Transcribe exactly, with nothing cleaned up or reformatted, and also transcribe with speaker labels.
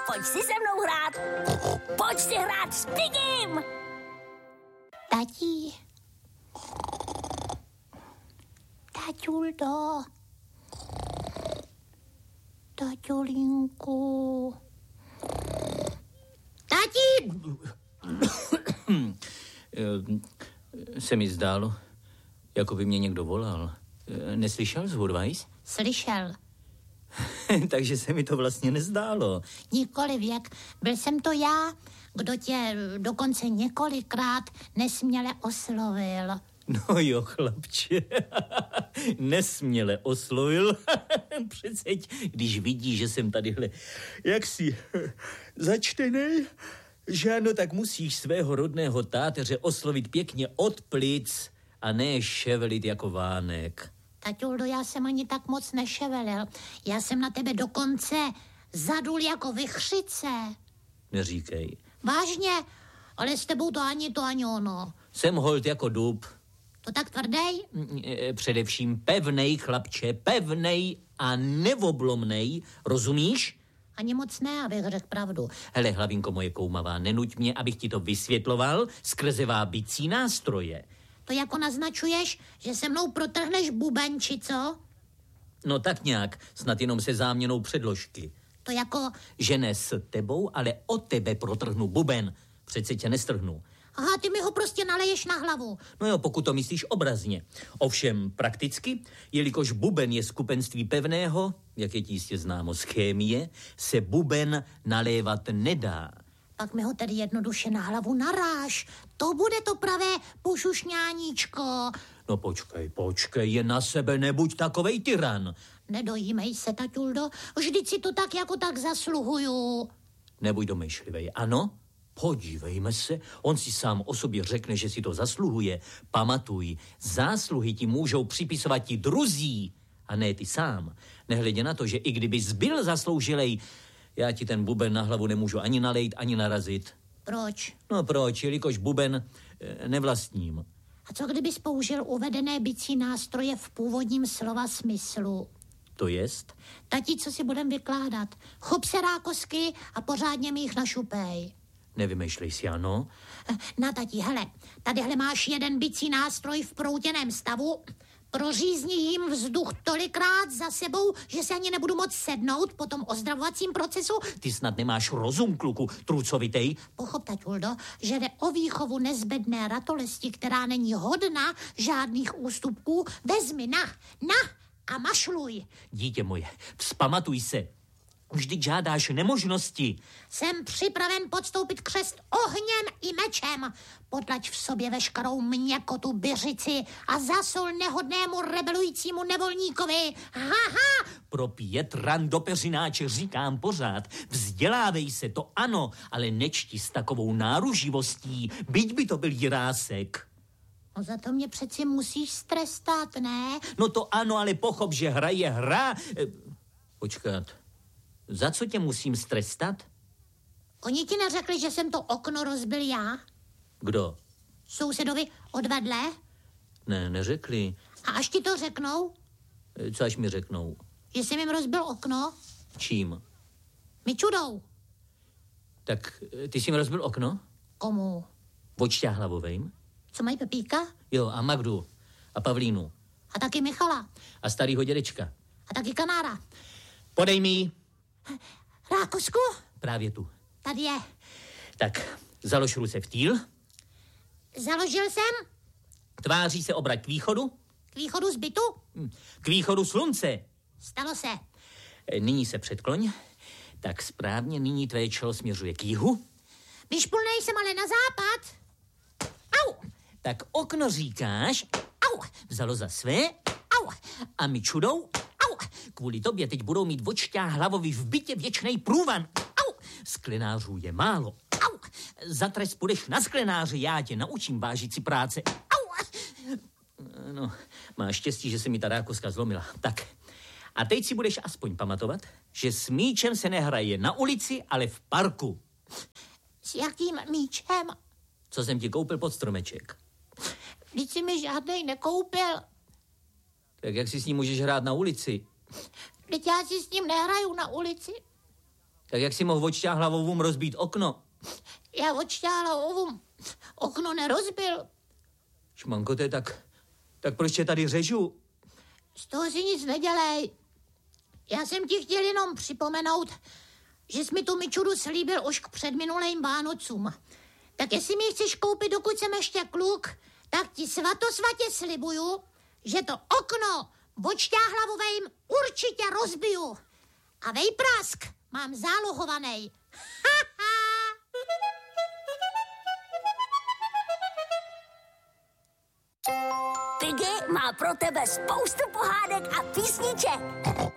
Speaker 1: pojď si se mnou hrát. Pojď si hrát s Pigim.
Speaker 2: Tati. Taťuldo. Taťulinku. Tati!
Speaker 3: Se mi zdálo, jako by mě někdo volal. Neslyšel z Hurvajs?
Speaker 2: Slyšel.
Speaker 3: Takže se mi to vlastně nezdálo.
Speaker 2: Nikoliv, jak byl jsem to já, kdo tě dokonce několikrát nesměle oslovil.
Speaker 3: No jo, chlapče, nesměle oslovil. Přeceď, když vidí, že jsem tadyhle jaksi začtenej, že ano, tak musíš svého rodného táteře oslovit pěkně od plic a ne ševelit jako vánek.
Speaker 2: Taťuldo, já jsem ani tak moc neševelil. Já jsem na tebe dokonce zadul jako vichřice.
Speaker 3: Neříkej.
Speaker 2: Vážně, ale s tebou to ani to, ani ono.
Speaker 3: Jsem holt jako dub.
Speaker 2: To tak tvrdej?
Speaker 3: Především pevnej, chlapče, pevnej a neoblomnej, rozumíš?
Speaker 2: Ani moc ne, abych řekl pravdu.
Speaker 3: Hele, hlavinko moje koumavá, nenuť mě, abych ti to vysvětloval skrze vábící nástroje.
Speaker 2: To jako naznačuješ, že se mnou protrhneš buben, či co?
Speaker 3: No tak nějak, snad jenom se záměnou předložky.
Speaker 2: To jako...
Speaker 3: Že ne s tebou, ale o tebe protrhnu buben. Přece tě nestrhnu.
Speaker 2: Aha, ty mi ho prostě naleješ na hlavu.
Speaker 3: No jo, pokud to myslíš obrazně. Ovšem prakticky, jelikož buben je skupenství pevného, jak je ti jistě známo z chémie, se buben nalévat nedá.
Speaker 2: Pak mi ho tedy jednoduše na hlavu naráž. To bude to pravé pošušňáníčko.
Speaker 3: No počkej, počkej, je na sebe, nebuď takovej tyran.
Speaker 2: Nedojímej se, taťuldo, vždyť si to tak jako tak zasluhuju.
Speaker 3: Nebuď domýšlivej, ano? Podívejme se, on si sám o sobě řekne, že si to zasluhuje. Pamatuj, zásluhy ti můžou připisovat ti druzí, a ne ty sám. Nehledě na to, že i kdyby zbyl zasloužilej, já ti ten buben na hlavu nemůžu ani nalejt, ani narazit.
Speaker 2: Proč?
Speaker 3: No proč, jelikož buben e, nevlastním.
Speaker 2: A co kdybys použil uvedené bicí nástroje v původním slova smyslu?
Speaker 3: To jest?
Speaker 2: Tati, co si budem vykládat? Chop se rákosky a pořádně mi jich našupej.
Speaker 3: Nevymýšlej si, ano?
Speaker 2: Na tati, hele, tadyhle máš jeden bicí nástroj v proutěném stavu, prořízni jim vzduch tolikrát za sebou, že se ani nebudu moc sednout po tom ozdravovacím procesu.
Speaker 3: Ty snad nemáš rozum, kluku, trucovitej.
Speaker 2: Pochop, taťuldo, že jde o výchovu nezbedné ratolesti, která není hodna žádných ústupků. Vezmi na, na a mašluj.
Speaker 3: Dítě moje, vzpamatuj se. Vždyť žádáš nemožnosti.
Speaker 2: Jsem připraven podstoupit křest ohněm i mečem. Potlač v sobě veškerou měkotu byřici a zasol nehodnému rebelujícímu nevolníkovi. Haha!
Speaker 3: Pro pět ran do peřináče říkám pořád. Vzdělávej se, to ano, ale nečti s takovou náruživostí, byť by to byl jirásek.
Speaker 2: No za to mě přeci musíš strestat, ne?
Speaker 3: No to ano, ale pochop, že hra je hra. Počkat. Za co tě musím strestat?
Speaker 2: Oni ti neřekli, že jsem to okno rozbil já?
Speaker 3: Kdo?
Speaker 2: Sousedovi odvedle?
Speaker 3: Ne, neřekli.
Speaker 2: A až ti to řeknou?
Speaker 3: Co až mi řeknou?
Speaker 2: Že jsem jim rozbil okno?
Speaker 3: Čím?
Speaker 2: Mičudou.
Speaker 3: Tak ty jsi mi rozbil okno?
Speaker 2: Komu?
Speaker 3: Vočťáhlavovejm.
Speaker 2: Co mají Pepíka?
Speaker 3: Jo, a Magdu. A Pavlínu.
Speaker 2: A taky Michala.
Speaker 3: A starýho dědečka.
Speaker 2: A taky Kanára.
Speaker 3: Podej mi ji.
Speaker 2: Rákosku?
Speaker 3: Právě tu.
Speaker 2: Tady je.
Speaker 3: Tak, založ ruce v týl.
Speaker 2: Založil jsem.
Speaker 3: Tváří se obrať k východu.
Speaker 2: K východu zbytu?
Speaker 3: K východu slunce.
Speaker 2: Stalo se.
Speaker 3: Nyní se předkloň. Tak správně, nyní tvé čelo směřuje k jihu.
Speaker 2: Vyšpulnej jsem ale na západ. Au!
Speaker 3: Tak okno říkáš.
Speaker 2: Au!
Speaker 3: Vzalo za své.
Speaker 2: Au!
Speaker 3: A my čudou.
Speaker 2: Au!
Speaker 3: Kvůli tobě teď budou mít vočťá hlavovi v bytě věčnej průvan.
Speaker 2: Au!
Speaker 3: Sklenářů je málo.
Speaker 2: Au!
Speaker 3: Za trest půjdeš na sklenáře, já tě naučím vážit si práce.
Speaker 2: Au!
Speaker 3: No, máš štěstí, že se mi ta rákoska zlomila. Tak, a teď si budeš aspoň pamatovat, že s míčem se nehraje na ulici, ale v parku.
Speaker 2: S jakým míčem?
Speaker 3: Co jsem ti koupil pod stromeček.
Speaker 2: Vždyť si mi žádnej nekoupil.
Speaker 3: Tak jak si s ním můžeš hrát na ulici?
Speaker 2: Vždyť já si s ním nehraju na ulici.
Speaker 3: Tak jak si mohl odšťáhlavovům rozbít okno?
Speaker 2: Já odšťáhlavovům okno nerozbil.
Speaker 3: Šmankote, tak, tak proč tě tady řežu?
Speaker 2: Z toho si nic nedělej. Já jsem ti chtěl jenom připomenout, že jsi mi tu mičuru slíbil už k předminulým Vánocům. Tak jestli mi chceš koupit, dokud jsem ještě kluk, tak ti svatosvatě slibuju, že to okno odšťáhlavovým určitě rozbiju. A vejprask mám zálohovaný.
Speaker 1: Piggy má pro tebe spoustu pohádek a písniček.